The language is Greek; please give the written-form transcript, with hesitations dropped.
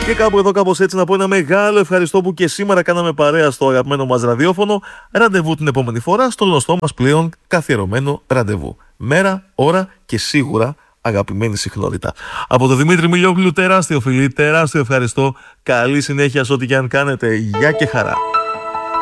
Και κάπου εδώ, κάπως έτσι, να πω ένα μεγάλο ευχαριστώ που και σήμερα κάναμε παρέα στο αγαπημένο μας ραδιόφωνο. Ραντεβού την επόμενη φορά στο γνωστό μας πλέον καθιερωμένο ραντεβού. Μέρα, ώρα και σίγουρα αγαπημένη συχνότητα. Από τον Δημήτρη Μιλιόγλου, τεράστιο φιλί, τεράστιο ευχαριστώ. Καλή συνέχεια σε ό,τι και αν κάνετε. Γεια και χαρά.